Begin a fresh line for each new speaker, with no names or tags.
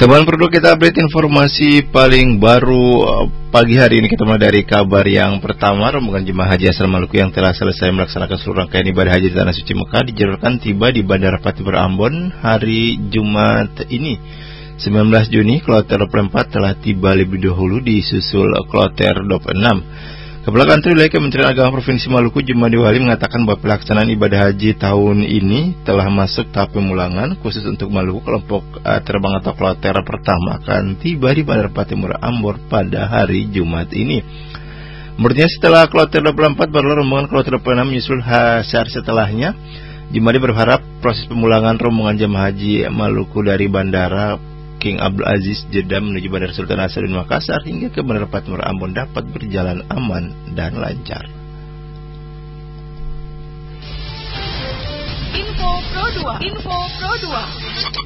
Teman perlu kita update informasi paling baru pagi hari ini. Kita mulai dari kabar yang pertama. Rombongan jemaah haji asal Maluku yang telah selesai melaksanakan seluruh rangkaian ibadah haji di Tanah Suci Mekah dijadwalkan tiba di Bandara Patimura Ambon hari Jumat ini 19 Juni. Kloter 24 telah tiba lebih dahulu disusul kloter 26. Kepala Kantor Wilayah Kementerian Agama Provinsi Maluku Jumadi Wali mengatakan bahwa pelaksanaan ibadah haji tahun ini telah masuk tahap pemulangan. Khusus untuk Maluku, kelompok terbang atau kloter pertama akan tiba di Bandara Patimura Ambon pada hari Jumat ini. Menurutnya setelah kloter 24 baru rombongan kloter 26 menyusul sehari setelahnya. Jumadi berharap proses pemulangan rombongan jemaah haji Maluku dari Bandara King Abdul Aziz Jeddah menuju Bandara Sultan Hasanuddin Makassar hingga ke Bandara Patimura Ambon dapat berjalan aman dan lancar.
Info Pro 2.